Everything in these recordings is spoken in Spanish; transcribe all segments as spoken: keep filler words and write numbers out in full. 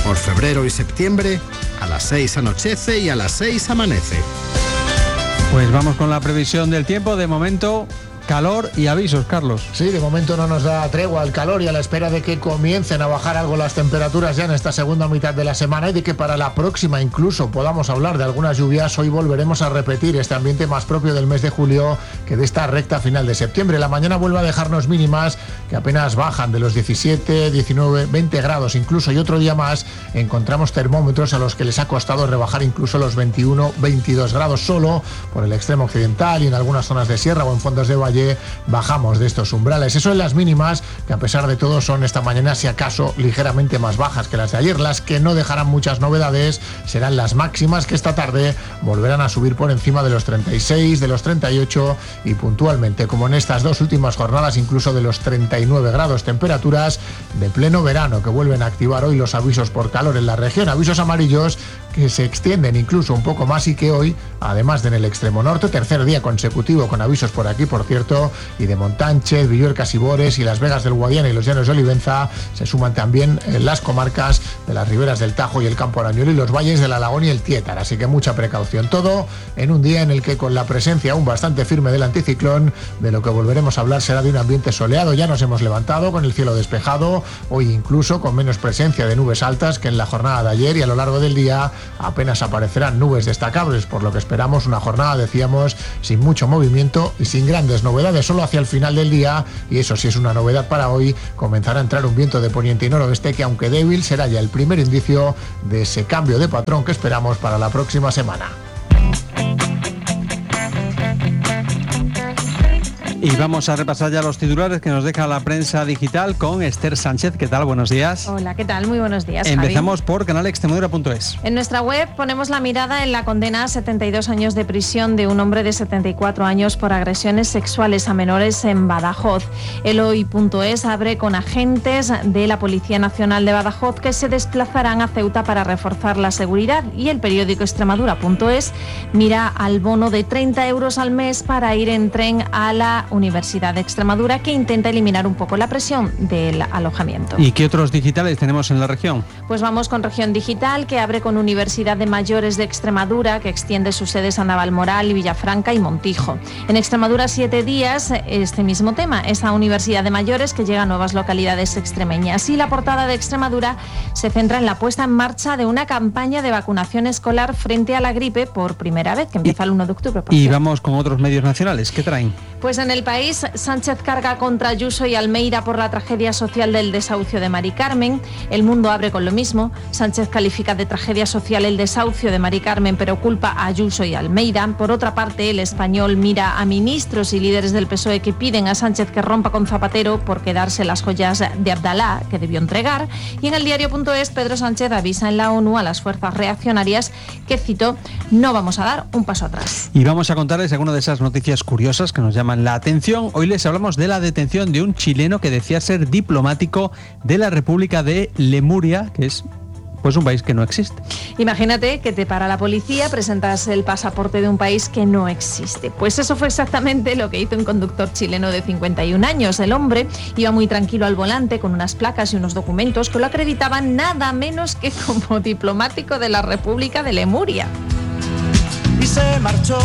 Por febrero y septiembre, a las seis anochece y a las seis amanece. Pues vamos con la previsión del tiempo. De momento, calor y avisos, Carlos. Sí, de momento no nos da tregua al calor y a la espera de que comiencen a bajar algo las temperaturas ya en esta segunda mitad de la semana y de que para la próxima incluso podamos hablar de algunas lluvias. Hoy volveremos a repetir este ambiente más propio del mes de julio que de esta recta final de septiembre. La mañana vuelve a dejarnos mínimas que apenas bajan de los diecisiete, diecinueve, veinte grados incluso, y otro día más encontramos termómetros a los que les ha costado rebajar incluso los veintiuno, veintidós grados. Solo por el extremo occidental y en algunas zonas de sierra o en fondos de valle bajamos de estos umbrales. Eso en las mínimas, que a pesar de todo son esta mañana si acaso ligeramente más bajas que las de ayer. Las que no dejarán muchas novedades serán las máximas, que esta tarde volverán a subir por encima de los treinta y seis, de los treinta y ocho y puntualmente, como en estas dos últimas jornadas, incluso de los treinta y nueve grados. Temperaturas de pleno verano que vuelven a activar hoy los avisos por calor en la región, avisos amarillos que se extienden incluso un poco más y que hoy, además de en el extremo norte, tercer día consecutivo con avisos por aquí, por cierto, y de Montánchez, Villuercas y Bores y Las Vegas del Guadiana y los Llanos de Olivenza, se suman también en las comarcas de las riberas del Tajo y el Campo Arañuelo y los valles del Alagón y el Tiétar, así que mucha precaución. Todo en un día en el que, con la presencia aún bastante firme del anticiclón, de lo que volveremos a hablar será de un ambiente soleado. Ya nos hemos levantado con el cielo despejado, hoy incluso con menos presencia de nubes altas que en la jornada de ayer, y a lo largo del día apenas aparecerán nubes destacables, por lo que esperamos una jornada, decíamos, sin mucho movimiento y sin grandes novedades. Solo hacia el final del día, y eso sí es una novedad para hoy, comenzará a entrar un viento de poniente y noroeste que, aunque débil, será ya el primer indicio de ese cambio de patrón que esperamos para la próxima semana. Y vamos a repasar ya los titulares que nos deja la prensa digital con Esther Sánchez. ¿Qué tal? Buenos días. Hola, ¿qué tal? Muy buenos días, Empezamos Javi. por canal extremadura punto es. En nuestra web ponemos la mirada en la condena a setenta y dos años de prisión de un hombre de setenta y cuatro años por agresiones sexuales a menores en Badajoz. El hoy punto es abre con agentes de la Policía Nacional de Badajoz que se desplazarán a Ceuta para reforzar la seguridad, y el periódico extremadura punto es mira al bono de treinta euros al mes para ir en tren a la Universidad de Extremadura, que intenta eliminar un poco la presión del alojamiento. ¿Y qué otros digitales tenemos en la región? Pues vamos con Región Digital, que abre con Universidad de Mayores de Extremadura, que extiende sus sedes a Navalmoral, Villafranca y Montijo. En Extremadura, siete días, este mismo tema, esa Universidad de Mayores que llega a nuevas localidades extremeñas. Y la portada de Extremadura se centra en la puesta en marcha de una campaña de vacunación escolar frente a la gripe por primera vez, que empieza el uno de octubre. Y cierto. Vamos con otros medios nacionales. ¿Qué traen? Pues en El País, Sánchez carga contra Ayuso y Almeida por la tragedia social del desahucio de Mari Carmen. El Mundo abre con lo mismo. Sánchez califica de tragedia social el desahucio de Mari Carmen, pero culpa a Ayuso y Almeida. Por otra parte, El Español mira a ministros y líderes del P S O E que piden a Sánchez que rompa con Zapatero por quedarse las joyas de Abdalá que debió entregar. Y en el diario punto es, Pedro Sánchez avisa en la ONU a las fuerzas reaccionarias que, cito, no vamos a dar un paso atrás. Y vamos a contarles alguna de esas noticias curiosas que nos llaman la atención. Hoy les hablamos de la detención de un chileno que decía ser diplomático de la República de Lemuria, que es pues un país que no existe. Imagínate que te para la policía, presentas el pasaporte de un país que no existe. Pues eso fue exactamente lo que hizo un conductor chileno de cincuenta y un años. El hombre iba muy tranquilo al volante con unas placas y unos documentos que lo acreditaban nada menos que como diplomático de la República de Lemuria. Y se marchó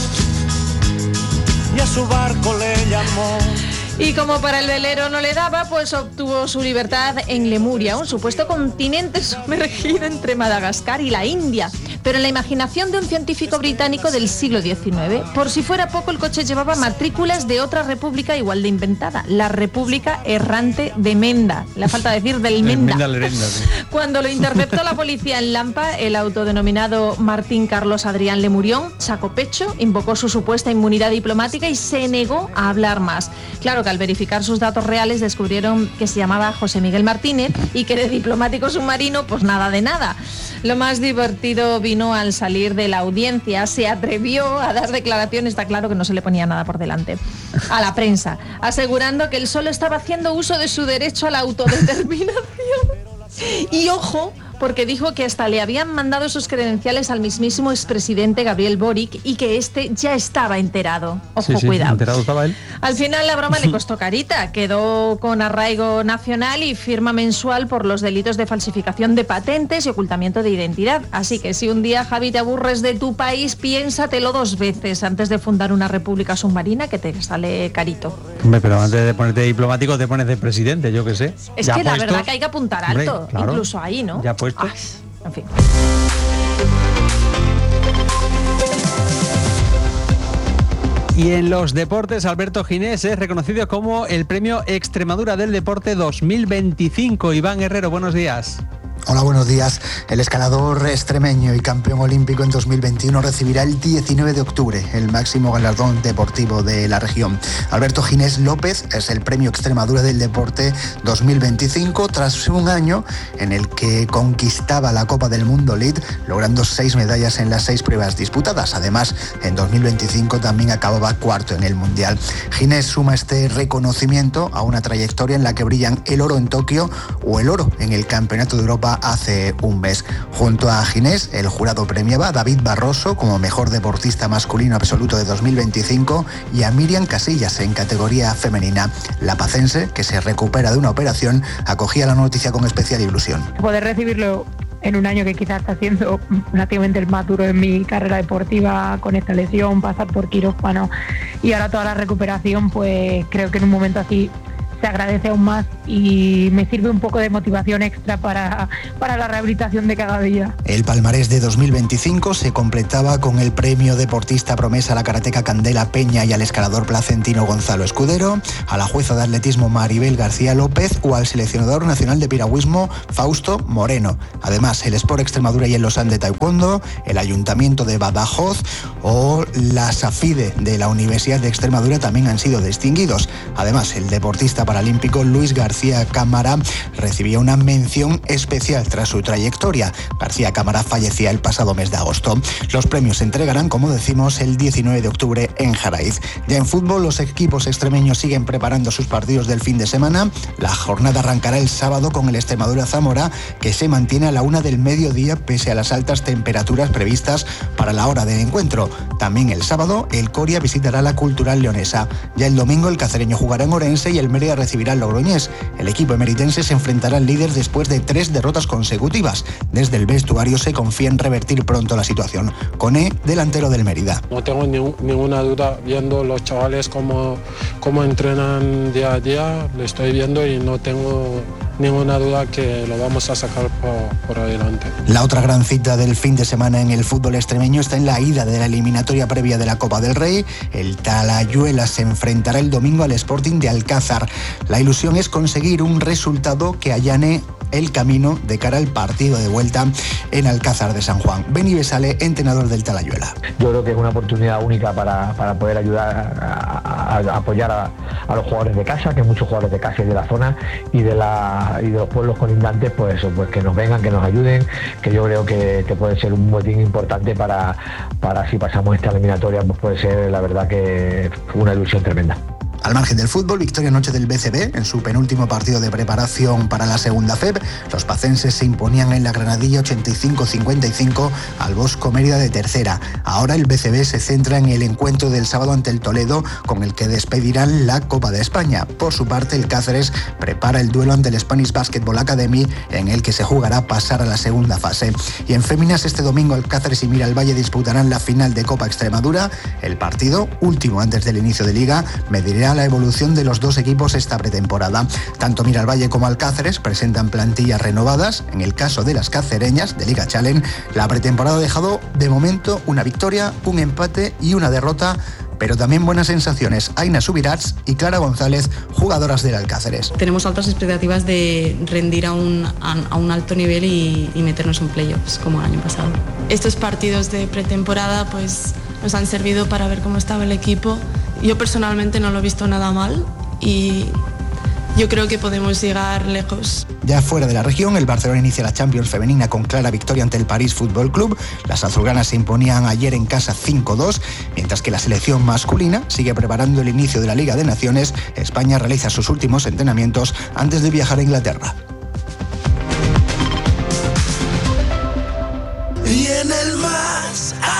y a su barco le llamó. Y como para el velero no le daba, pues obtuvo su libertad en Lemuria, un supuesto continente sumergido entre Madagascar y la India. Pero en la imaginación de un científico británico del siglo diecinueve, por si fuera poco, el coche llevaba matrículas de otra república igual de inventada, la República Errante de Menda. Le falta decir del Menda. Menda Lerenda, sí. Cuando lo interceptó la policía en Lampa, el autodenominado Martín Carlos Adrián Lemurión sacó pecho, invocó su supuesta inmunidad diplomática y se negó a hablar más. Claro que al verificar sus datos reales descubrieron que se llamaba José Miguel Martínez y que de diplomático submarino pues nada de nada. Lo más divertido vino al salir de la audiencia. Se atrevió a dar declaraciones, está claro que no se le ponía nada por delante, a la prensa, asegurando que él solo estaba haciendo uso de su derecho a la autodeterminación. Y ojo, porque dijo que hasta le habían mandado sus credenciales al mismísimo expresidente Gabriel Boric y que este ya estaba enterado. Ojo, sí, sí, cuidado. Enterado estaba él. Al final la broma le costó carita, quedó con arraigo nacional y firma mensual por los delitos de falsificación de patentes y ocultamiento de identidad. Así que si un día, Javi, te aburres de tu país, piénsatelo dos veces antes de fundar una república submarina que te sale carito. Hombre, pero antes de ponerte diplomático te pones de presidente, yo qué sé. Es ya que la puestos, verdad que hay que apuntar alto, hombre, claro, incluso ahí, ¿no? Ya puesto. Ah, en fin. Y en los deportes, Alberto Ginés es reconocido como el Premio Extremadura del Deporte dos mil veinticinco. Iván Herrero, buenos días. Hola, buenos días. El escalador extremeño y campeón olímpico en dos mil veintiuno recibirá el diecinueve de octubre el máximo galardón deportivo de la región. Alberto Ginés López es el Premio Extremadura del Deporte dos mil veinticinco tras un año en el que conquistaba la Copa del Mundo Elite, logrando seis medallas en las seis pruebas disputadas. Además, en dos mil veinticinco también acababa cuarto en el Mundial. Ginés suma este reconocimiento a una trayectoria en la que brillan el oro en Tokio o el oro en el Campeonato de Europa hace un mes. Junto a Ginés, el jurado premiaba a David Barroso como mejor deportista masculino absoluto de dos mil veinticinco y a Miriam Casillas en categoría femenina. La pacense, que se recupera de una operación, acogía la noticia con especial ilusión. Poder recibirlo en un año que quizás está siendo relativamente el más duro en mi carrera deportiva, con esta lesión, pasar por quirófano y ahora toda la recuperación, pues creo que en un momento así se agradece aún más y me sirve un poco de motivación extra para, para la rehabilitación de cada día. El palmarés de dos mil veinticinco se completaba con el premio deportista promesa a la karateca Candela Peña y al escalador placentino Gonzalo Escudero, a la jueza de atletismo Maribel García López o al seleccionador nacional de piragüismo Fausto Moreno. Además, el Sport Extremadura y el Lausanne de Taekwondo, el Ayuntamiento de Badajoz o la SAFIDE de la Universidad de Extremadura también han sido distinguidos. Además, el deportista paralímpico Luis García Cámara recibía una mención especial tras su trayectoria. García Cámara fallecía el pasado mes de agosto. Los premios se entregarán, como decimos, el diecinueve de octubre en Jaraiz. Ya en fútbol, los equipos extremeños siguen preparando sus partidos del fin de semana. La jornada arrancará el sábado con el Extremadura Zamora, que se mantiene a la una del mediodía pese a las altas temperaturas previstas para la hora del encuentro. También el sábado, el Coria visitará la Cultural Leonesa. Ya el domingo, el Cacereño jugará en Orense y el Mérida recibirá al Logroñés. El equipo emeritense se enfrentará al líder después de tres derrotas consecutivas. Desde el vestuario se confía en revertir pronto la situación. Koné, delantero del Mérida. No tengo ni, ninguna duda, viendo los chavales cómo, cómo entrenan día a día, lo estoy viendo y no tengo ninguna duda que lo vamos a sacar por, por adelante. La otra gran cita del fin de semana en el fútbol extremeño está en la ida de la eliminatoria previa de la Copa del Rey. El Talayuela se enfrentará el domingo al Sporting de Alcázar. La ilusión es conseguir un resultado que allane el camino de cara al partido de vuelta en Alcázar de San Juan. Beni Besale, entrenador del Talayuela. Yo creo que es una oportunidad única para, para poder ayudar a, a, a apoyar a, a los jugadores de casa, que muchos jugadores de casa y de la zona y de la y de los pueblos colindantes, pues eso, pues que nos vengan, que nos ayuden, que yo creo que, que puede ser un botín importante para, para si pasamos esta eliminatoria, pues puede ser la verdad que una ilusión tremenda. Al margen del fútbol, victoria anoche del B C B en su penúltimo partido de preparación para la segunda F E B. Los pacenses se imponían en la Granadilla ochenta y cinco a cincuenta y cinco al Bosco Mérida de tercera. Ahora el B C B se centra en el encuentro del sábado ante el Toledo, con el que despedirán la Copa de España. Por su parte, el Cáceres prepara el duelo ante el Spanish Basketball Academy, en el que se jugará pasar a la segunda fase. Y en féminas, este domingo el Cáceres y Miralvalle disputarán la final de Copa Extremadura. El partido, último antes del inicio de Liga, medirá la evolución de los dos equipos esta pretemporada. Tanto Miralvalle como Alcáceres presentan plantillas renovadas. En el caso de las cacereñas de Liga Challenge, la pretemporada ha dejado de momento una victoria, un empate y una derrota, pero también buenas sensaciones. Aina Subirats y Clara González, jugadoras del Alcáceres. Tenemos altas expectativas de rendir a un, a un alto nivel y, y meternos en playoffs como el año pasado. Estos partidos de pretemporada pues nos han servido para ver cómo estaba el equipo. Yo personalmente no lo he visto nada mal y yo creo que podemos llegar lejos. Ya fuera de la región, el Barcelona inicia la Champions femenina con clara victoria ante el París Fútbol Club. Las azulgranas se imponían ayer en casa cinco dos, mientras que la selección masculina sigue preparando el inicio de la Liga de Naciones. España realiza sus últimos entrenamientos antes de viajar a Inglaterra.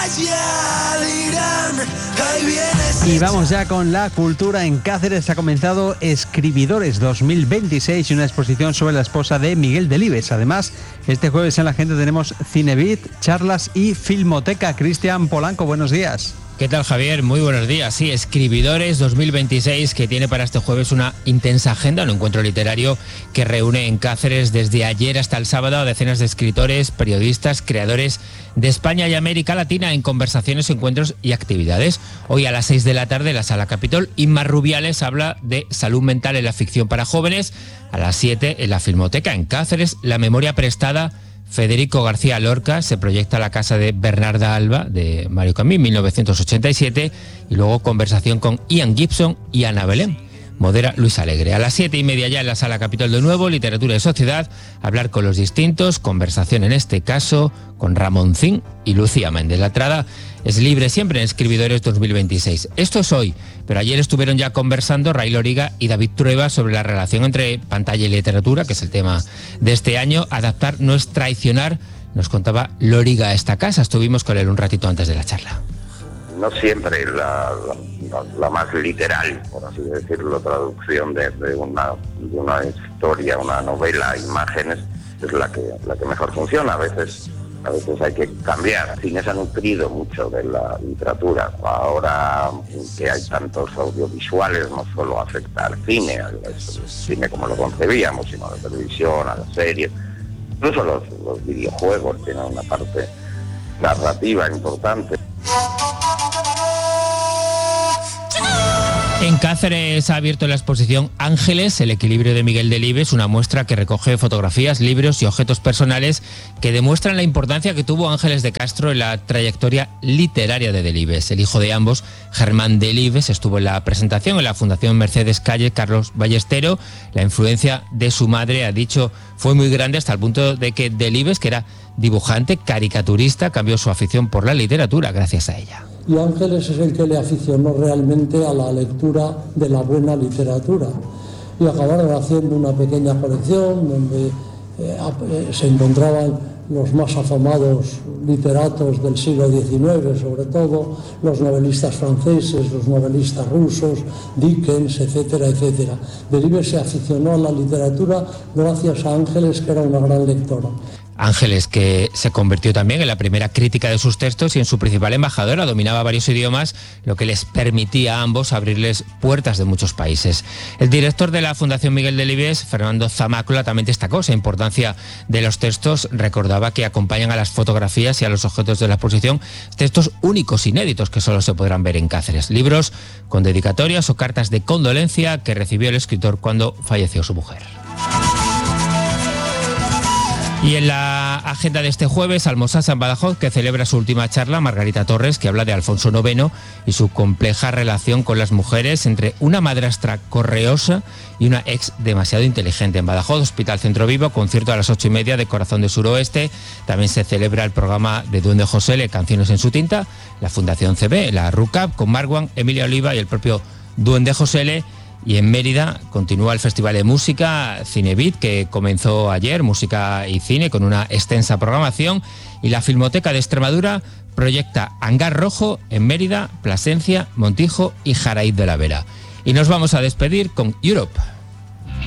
ya dirán, ahí vienes. Y vamos ya con la cultura. En Cáceres ha comenzado Escribidores dos mil veintiséis y una exposición sobre la esposa de Miguel Delibes. Además, este jueves en la agenda tenemos Cinebit, charlas y Filmoteca. Cristian Polanco, buenos días. ¿Qué tal, Javier? Muy buenos días. Sí, Escribidores dos mil veintiséis, que tiene para este jueves una intensa agenda, un encuentro literario que reúne en Cáceres desde ayer hasta el sábado a decenas de escritores, periodistas, creadores de España y América Latina en conversaciones, encuentros y actividades. Hoy a las seis de la tarde en la Sala Capitol, Inma Rubiales habla de salud mental en la ficción para jóvenes. A las siete en la Filmoteca en Cáceres, La memoria prestada, Federico García Lorca, se proyecta La casa de Bernarda Alba, de Mario Camus, mil novecientos ochenta y siete, y luego conversación con Ian Gibson y Ana Belén. Modera Luis Alegre. A las siete y media ya en la Sala Capitol de nuevo, Literatura y Sociedad, hablar con los distintos, conversación en este caso con Ramoncín y Lucía Méndez. La entrada es libre siempre en Escribidores dos mil veintiséis. Esto es hoy, pero ayer estuvieron ya conversando Ray Loriga y David Trueba sobre la relación entre pantalla y literatura, que es el tema de este año. Adaptar no es traicionar, nos contaba Loriga a esta casa. Estuvimos con él un ratito antes de la charla. No siempre la, la, la más literal, por así decirlo, traducción de, de, una, de una historia, una novela, imágenes, es la que, la que mejor funciona. A veces, a veces hay que cambiar. El cine se ha nutrido mucho de la literatura. Ahora que hay tantos audiovisuales, no solo afecta al cine, al, al cine como lo concebíamos, sino a la televisión, a las series. Incluso los, los videojuegos tienen una parte narrativa importante. En Cáceres ha abierto la exposición Ángeles, el equilibrio de Miguel Delibes, una muestra que recoge fotografías, libros y objetos personales que demuestran la importancia que tuvo Ángeles de Castro en la trayectoria literaria de Delibes. El hijo de ambos, Germán Delibes, estuvo en la presentación en la Fundación Mercedes Calle Carlos Ballestero. La influencia de su madre, ha dicho, fue muy grande hasta el punto de que Delibes, que era dibujante, caricaturista, cambió su afición por la literatura gracias a ella. Y Ángeles es el que le aficionó realmente a la lectura de la buena literatura. Y acabaron haciendo una pequeña colección donde eh, se encontraban los más afamados literatos del siglo diecinueve, sobre todo los novelistas franceses, los novelistas rusos, Dickens, etcétera, etcétera. Delibes se aficionó a la literatura gracias a Ángeles, que era una gran lectora. Ángeles, que se convirtió también en la primera crítica de sus textos y en su principal embajadora, dominaba varios idiomas, lo que les permitía a ambos abrirles puertas de muchos países. El director de la Fundación Miguel Delibes, Fernando Zamácola, también destacó esa importancia de los textos. Recordaba que acompañan a las fotografías y a los objetos de la exposición textos únicos, inéditos, que solo se podrán ver en Cáceres. Libros con dedicatorias o cartas de condolencia que recibió el escritor cuando falleció su mujer. Y en la agenda de este jueves, Almosasa en Badajoz, que celebra su última charla, Margarita Torres, que habla de Alfonso noveno y su compleja relación con las mujeres, entre una madrastra correosa y una ex demasiado inteligente. En Badajoz, Hospital Centro Vivo, concierto a las ocho y media de Corazón de Suroeste. También se celebra el programa de Duende Josele, Canciones en su tinta, la Fundación C B, la RUCAP, con Marwan, Emilia Oliva y el propio Duende Josele. Y en Mérida continúa el Festival de Música Cinebit, que comenzó ayer, música y cine, con una extensa programación. Y la Filmoteca de Extremadura proyecta Hangar Rojo en Mérida, Plasencia, Montijo y Jaraíz de la Vera. Y nos vamos a despedir con Europe.